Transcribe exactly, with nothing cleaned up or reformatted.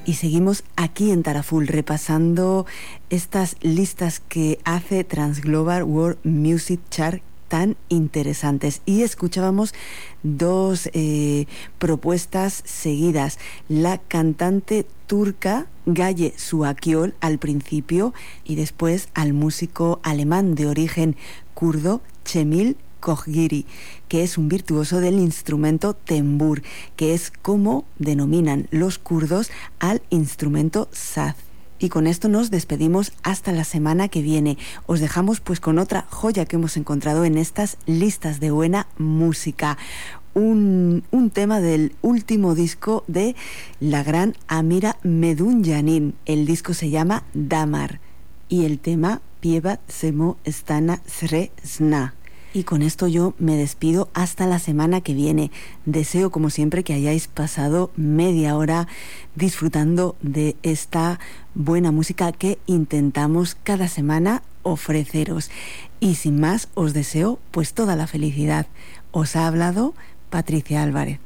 Y seguimos aquí en Taraful repasando estas listas que hace Transglobal World Music Chart tan interesantes. Y escuchábamos dos eh, propuestas seguidas. La cantante turca Gaye Su al principio y después al músico alemán de origen kurdo Cemil Kocgiri, que es un virtuoso del instrumento tembur, que es como denominan los kurdos al instrumento saz. Y con esto nos despedimos hasta la semana que viene. Os dejamos pues con otra joya que hemos encontrado en estas listas de buena música. Un, un tema del último disco de la gran Amira Medunjanin. El disco se llama Damar y el tema Pieva Semo Stana Sresna. Y con esto yo me despido hasta la semana que viene. Deseo, como siempre, que hayáis pasado media hora disfrutando de esta buena música que intentamos cada semana ofreceros. Y sin más, os deseo pues toda la felicidad. Os ha hablado Patricia Álvarez.